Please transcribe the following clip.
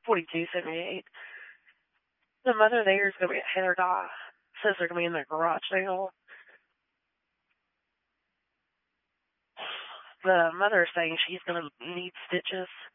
4278. The mother there is going to be at Heather Dye. Says they're going to be in their garage sale. The mother is saying she's going to need stitches.